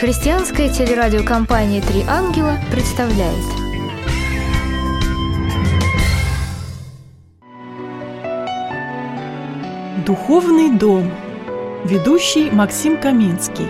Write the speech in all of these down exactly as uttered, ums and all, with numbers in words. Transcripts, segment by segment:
Христианская телерадиокомпания «Три ангела» представляет. Духовный дом. Ведущий Максим Каминский.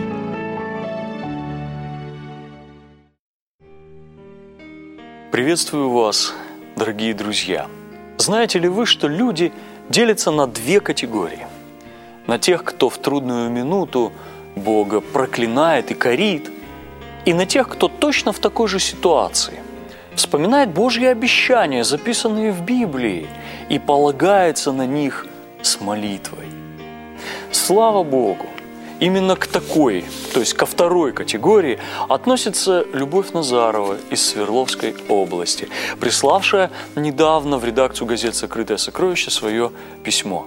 Приветствую вас, дорогие друзья. Знаете ли вы, что люди делятся на две категории? На тех, кто в трудную минуту Бога проклинает и корит, и на тех, кто точно в такой же ситуации вспоминает Божьи обещания, записанные в Библии, и полагается на них с молитвой. Слава Богу! Именно к такой, то есть ко второй категории, относится Любовь Назарова из Свердловской области, приславшая недавно в редакцию газеты «Сокрытое сокровище» свое письмо.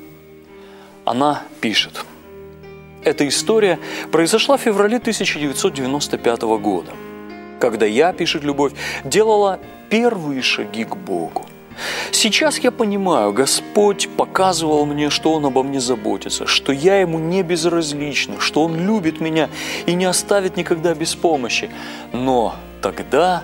Она пишет: «Эта история произошла в феврале тысяча девятьсот девяносто пятого года, когда я, пишет Любовь, делала первые шаги к Богу. Сейчас я понимаю, Господь показывал мне, что Он обо мне заботится, что я Ему не безразлична, что Он любит меня и не оставит никогда без помощи. Но тогда...»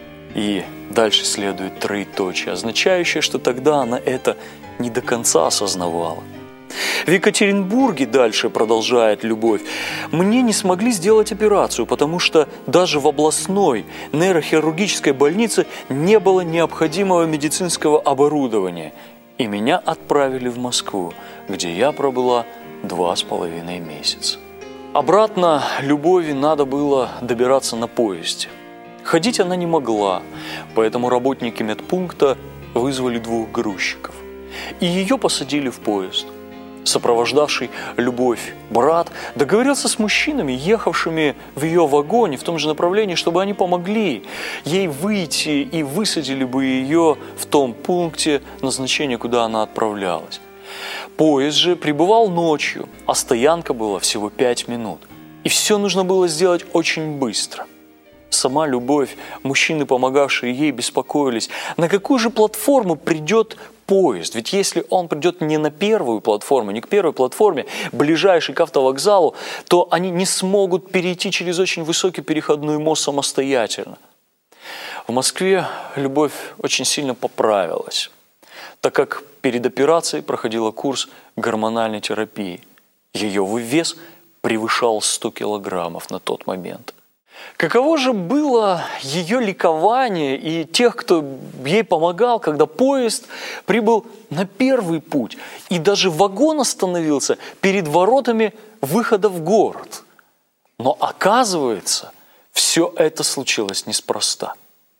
И дальше следует троеточие, означающее, что тогда она это не до конца осознавала. В Екатеринбурге, дальше продолжает Любовь, мне не смогли сделать операцию, потому что даже в областной нейрохирургической больнице не было необходимого медицинского оборудования, и меня отправили в Москву, где я пробыла два с половиной месяца. Обратно Любови надо было добираться на поезде. Ходить она не могла, поэтому работники медпункта вызвали двух грузчиков, и ее посадили в поезд. Сопровождавший Любовь брат договорился с мужчинами, ехавшими в ее вагоне в том же направлении, чтобы они помогли ей выйти и высадили бы ее в том пункте назначения, куда она отправлялась. Поезд же прибывал ночью, а стоянка была всего пять минут. И все нужно было сделать очень быстро. Сама Любовь, мужчины, помогавшие ей, беспокоились, на какую же платформу придет поезд. Ведь если он придет не на первую платформу, не к первой платформе, ближайшей к автовокзалу, то они не смогут перейти через очень высокий переходной мост самостоятельно. В Москве Любовь очень сильно поправилась, так как перед операцией проходила курс гормональной терапии. Ее вес превышал сто килограммов на тот момент. Каково же было ее ликование и тех, кто ей помогал, когда поезд прибыл на первый путь, и даже вагон остановился перед воротами выхода в город. Но оказывается, все это случилось неспроста.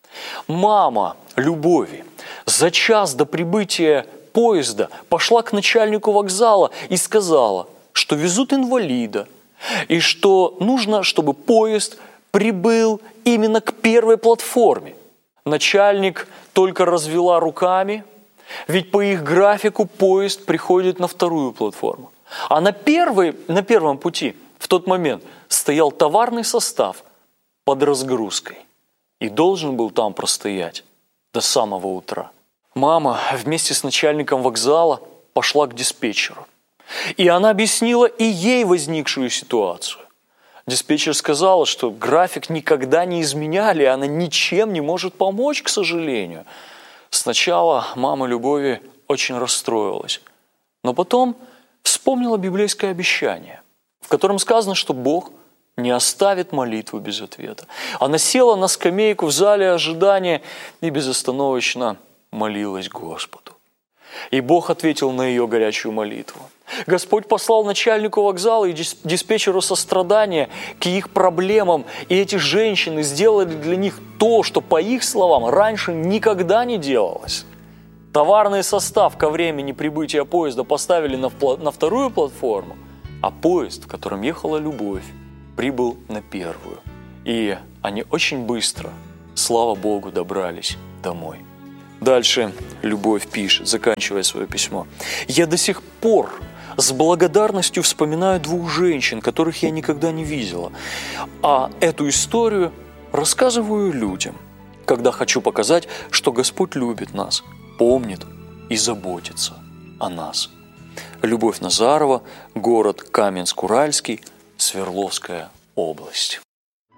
Мама Любови за час до прибытия поезда пошла к начальнику вокзала и сказала, что везут инвалида, и что нужно, чтобы поезд прибыл именно к первой платформе. Начальник только развела руками, ведь по их графику поезд приходит на вторую платформу. А на, первой, на первом пути в тот момент стоял товарный состав под разгрузкой и должен был там простоять до самого утра. Мама вместе с начальником вокзала пошла к диспетчеру, и она объяснила и ей возникшую ситуацию. Диспетчер сказала, что график никогда не изменяли, и она ничем не может помочь, к сожалению. Сначала мама Любови очень расстроилась, но потом вспомнила библейское обещание, в котором сказано, что Бог не оставит молитву без ответа. Она села на скамейку в зале ожидания и безостановочно молилась Господу. И Бог ответил на ее горячую молитву. Господь послал начальнику вокзала и диспетчеру сострадания к их проблемам, и эти женщины сделали для них то, что, по их словам, раньше никогда не делалось. Товарный состав ко времени прибытия поезда поставили на, на вторую платформу, а поезд, в котором ехала Любовь, прибыл на первую. И они очень быстро, слава Богу, добрались домой. Дальше Любовь пишет, заканчивая свое письмо: «Я до сих пор с благодарностью вспоминаю двух женщин, которых я никогда не видела, а эту историю рассказываю людям, когда хочу показать, что Господь любит нас, помнит и заботится о нас». Любовь Назарова, город Каменск-Уральский, Свердловская область.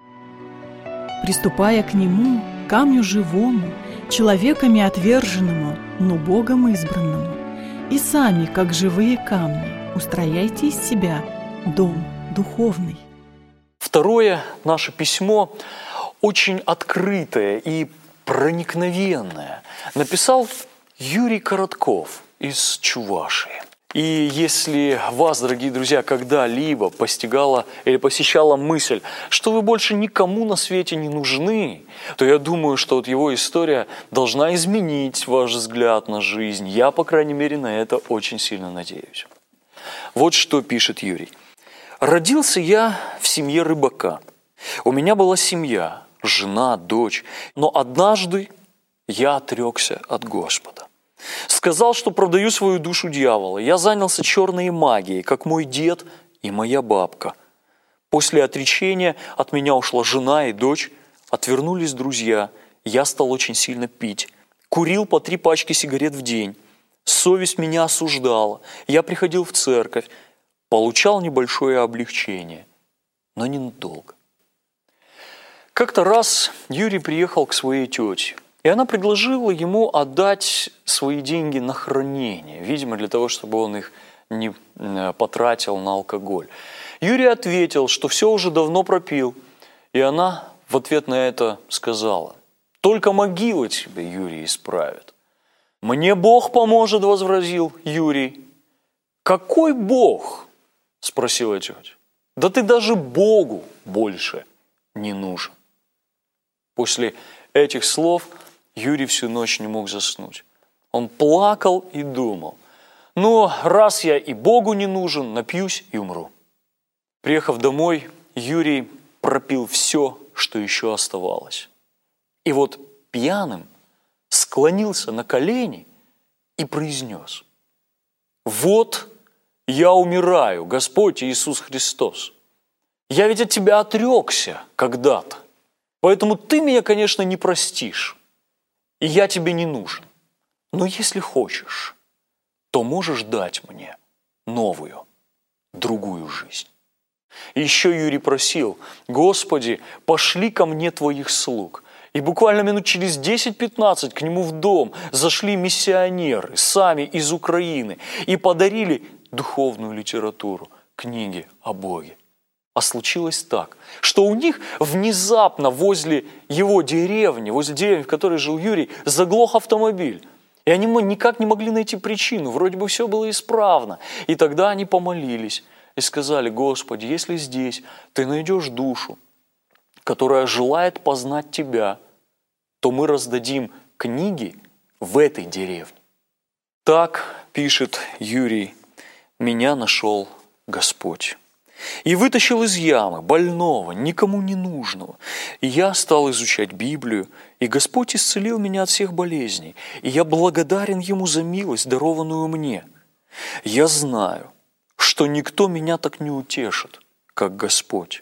приступая к Нему, камню живому, человеками отверженному, но Богом избранному. И сами, как живые камни, устрояйте из себя дом духовный. Второе наше письмо очень открытое и проникновенное. Написал Юрий Коротков из Чувашии. И если вас, дорогие друзья, когда-либо постигала или посещала мысль, что вы больше никому на свете не нужны, то я думаю, что вот его история должна изменить ваш взгляд на жизнь. Я, по крайней мере, на это очень сильно надеюсь. Вот что пишет Юрий. «Родился я в семье рыбака. У меня была семья, жена, дочь, но однажды я отрекся от Господа. Сказал, что продаю свою душу дьяволу. Я занялся черной магией, как мой дед и моя бабка. После отречения от меня ушла жена и дочь, отвернулись друзья. Я стал очень сильно пить. Курил по три пачки сигарет в день. Совесть меня осуждала. Я приходил в церковь, получал небольшое облегчение, но ненадолго. Как-то раз Юрий приехал к своей тете. И она предложила ему отдать свои деньги на хранение, видимо, для того, чтобы он их не потратил на алкоголь. Юрий ответил, что все уже давно пропил, и она в ответ на это сказала: «Только могила тебе, Юрий, исправит». «Мне Бог поможет», — возразил Юрий. «Какой Бог?» — спросила тетя. «Да ты даже Богу больше не нужен». После этих слов Юрий всю ночь не мог заснуть. Он плакал и думал: ну, раз я и Богу не нужен, напьюсь и умру. Приехав домой, Юрий пропил все, что еще оставалось. И вот пьяным склонился на колени и произнес: «Вот я умираю, Господь Иисус Христос. Я ведь от Тебя отрекся когда-то, поэтому Ты меня, конечно, не простишь. И я тебе не нужен. Но если хочешь, то можешь дать мне новую, другую жизнь». И еще Юрий просил: «Господи, пошли ко мне Твоих слуг». И буквально минут через десять-пятнадцать к нему в дом зашли миссионеры, сами из Украины, и подарили духовную литературу, книги о Боге. А случилось так, что у них внезапно возле его деревни, возле деревни, в которой жил Юрий, заглох автомобиль. И они никак не могли найти причину, вроде бы все было исправно. И тогда они помолились и сказали: «Господи, если здесь Ты найдешь душу, которая желает познать Тебя, то мы раздадим книги в этой деревне». Так, пишет Юрий, меня нашел Господь. И вытащил из ямы больного, никому не нужного. И я стал изучать Библию, и Господь исцелил меня от всех болезней. И я благодарен Ему за милость, дарованную мне. Я знаю, что никто меня так не утешит, как Господь.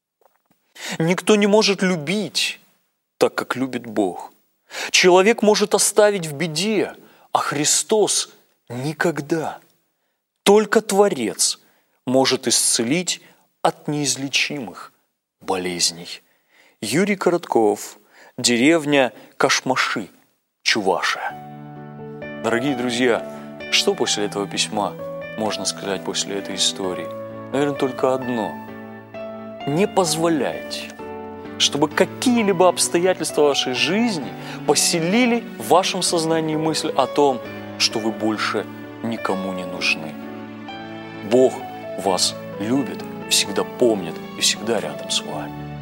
Никто не может любить так, как любит Бог. Человек может оставить в беде, а Христос никогда. Только Творец может исцелить от неизлечимых болезней. Юрий Коротков, деревня Кашмаши, Чувашия. Дорогие друзья, что после этого письма можно сказать после этой истории? Наверное, только одно. Не позволяйте, чтобы какие-либо обстоятельства вашей жизни поселили в вашем сознании мысль о том, что вы больше никому не нужны. Бог вас любит, всегда помнит и всегда рядом с вами.